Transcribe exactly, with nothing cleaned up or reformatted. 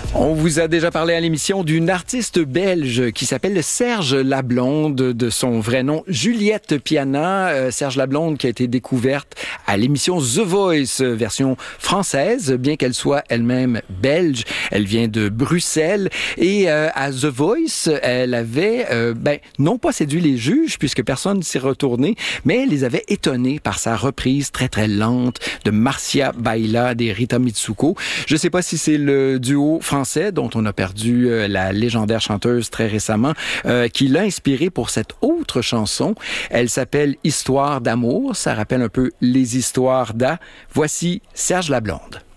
On vous a déjà parlé à l'émission d'une artiste belge qui s'appelle Serge Lablonde, de son vrai nom Juliette Piana. Euh, Serge Lablonde qui a été découverte à l'émission The Voice, version française, bien qu'elle soit elle-même belge. Elle vient de Bruxelles et euh, à The Voice, elle avait, euh, ben, non pas séduit les juges puisque personne s'y retourné, mais elle les avait étonnés par sa reprise très très lente de Marcia Baila des Rita Mitsuko. Je sais pas si c'est le duo français dont on a perdu euh, la légendaire chanteuse très récemment, euh, qui l'a inspirée pour cette autre chanson. Elle s'appelle Histoire d'amour. Ça rappelle un peu les histoires d'A. Voici Serge Lablonde.